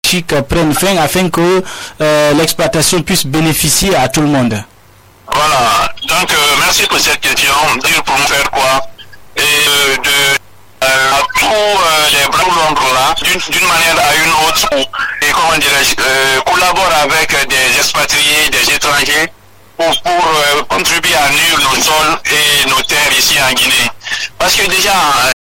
pratiques prennent fin afin que l'exploitation puisse bénéficier à tout le monde? Voilà, donc merci pour cette question. Dire pour nous faire quoi? Et à tous les bras Londres là, d'une manière à une autre, et comment dirais-je, collabore avec des expatriés, des étrangers pour contribuer à nuire nos sols et nos terres ici en Guinée. Parce que déjà,